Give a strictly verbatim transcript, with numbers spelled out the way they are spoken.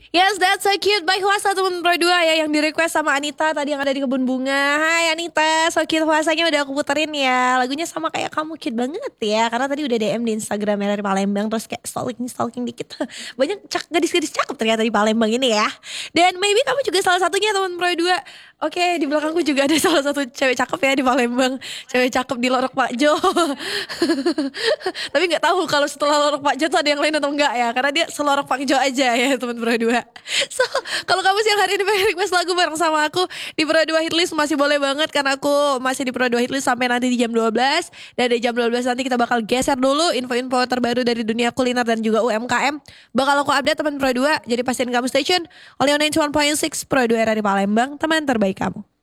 Yes, that's so cute by Huasa teman Pro dua ya yang di request sama Anita tadi yang ada di kebun bunga. Hai Anita, so cute Huasanya udah aku puterin ya. Lagunya sama kayak kamu, cute banget ya. Karena tadi udah D M di Instagramnya dari Palembang terus kayak stalking stalking dikit. Banyak cak gadis-gadis cakep ternyata di Palembang ini ya. Dan maybe kamu juga salah satunya teman Pro dua. Oke, di belakangku juga ada salah satu cewek cakep ya di Palembang. Cewek cakep di Lorok Pak Jo. Tapi nggak tahu kalau setelah Lorok Pak Jo tuh ada yang lain atau enggak ya. Karena dia selorok Pak Jo aja ya teman Pro dua. So, kalau kamu siang hari ini pengen request lagu bareng sama aku di Pro dua Hitlist masih boleh banget karena aku masih di Pro dua Hitlist sampai nanti di jam dua belas. Dan dari jam dua belas nanti kita bakal geser dulu info-info terbaru dari dunia kuliner dan juga U M K M. Bakal aku update teman Pro dua. Jadi pastiin kamu stay tune. Only on ninety one point six Pro dua dari Palembang, teman terbaik kamu.